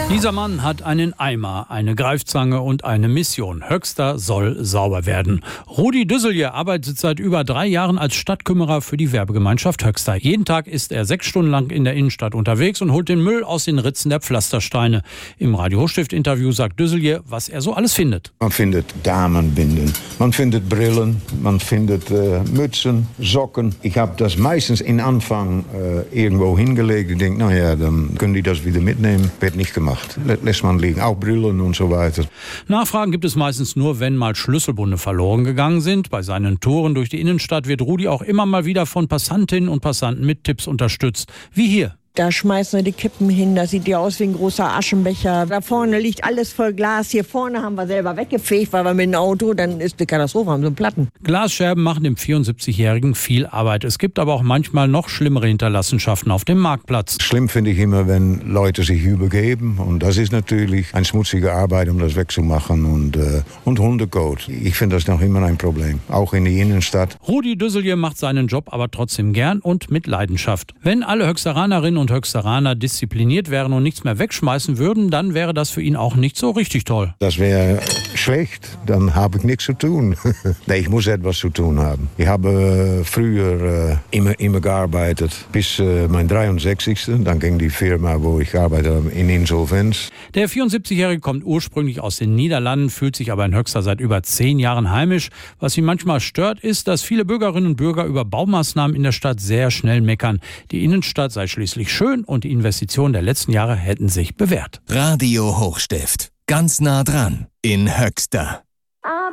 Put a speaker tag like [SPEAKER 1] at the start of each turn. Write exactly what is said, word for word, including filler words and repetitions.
[SPEAKER 1] Dieser Mann hat einen Eimer, eine Greifzange und eine Mission. Höxter soll sauber werden. Rudi Düsselje arbeitet seit über drei Jahren als Stadtkümmerer für die Werbegemeinschaft Höxter. Jeden Tag ist er sechs Stunden lang in der Innenstadt unterwegs und holt den Müll aus den Ritzen der Pflastersteine. Im Radio Hochstift-Interview sagt Düsselje, was er so alles findet.
[SPEAKER 2] Man findet Damenbinden, man findet Brillen, man findet äh, Mützen, Socken. Ich habe das meistens in Anfang äh, irgendwo hingelegt. Ich denke, naja, dann können die das wieder mitnehmen. Wird nicht gemacht. Lässt man liegen, auch Brillen und so weiter.
[SPEAKER 1] Nachfragen gibt es meistens nur, wenn mal Schlüsselbunde verloren gegangen sind. Bei seinen Touren durch die Innenstadt wird Rudi auch immer mal wieder von Passantinnen und Passanten mit Tipps unterstützt. Wie hier.
[SPEAKER 3] Da schmeißen wir die Kippen hin, das sieht ja aus wie ein großer Aschenbecher. Da vorne liegt alles voll Glas, hier vorne haben wir selber weggefegt, weil wir mit dem Auto, dann ist die Katastrophe, haben so Platten.
[SPEAKER 1] Glasscherben machen dem vierundsiebzigjährigen viel Arbeit. Es gibt aber auch manchmal noch schlimmere Hinterlassenschaften auf dem Marktplatz.
[SPEAKER 2] Schlimm finde ich immer, wenn Leute sich übergeben. Und das ist natürlich eine schmutzige Arbeit, um das wegzumachen. Und, äh, und Hundekot. Ich finde das noch immer ein Problem, auch in der Innenstadt.
[SPEAKER 1] Rudi Düsselje macht seinen Job aber trotzdem gern und mit Leidenschaft. Wenn alle Höxteranerinnen und und Höxteraner diszipliniert wären und nichts mehr wegschmeißen würden, dann wäre das für ihn auch nicht so richtig toll.
[SPEAKER 2] Das wäre schlecht, dann habe ich nichts zu tun. Nee, ich muss etwas zu tun haben. Ich habe äh, früher äh, immer, immer gearbeitet, bis äh, mein dreiundsechzigste Dann ging die Firma, wo ich arbeite, in Insolvenz.
[SPEAKER 1] Der vierundsiebzigjährige kommt ursprünglich aus den Niederlanden, fühlt sich aber in Höxter seit über zehn Jahren heimisch. Was ihn manchmal stört, ist, dass viele Bürgerinnen und Bürger über Baumaßnahmen in der Stadt sehr schnell meckern. Die Innenstadt sei schließlich schön und die Investitionen der letzten Jahre hätten sich bewährt.
[SPEAKER 4] Radio Hochstift. Ganz nah dran in Höxter.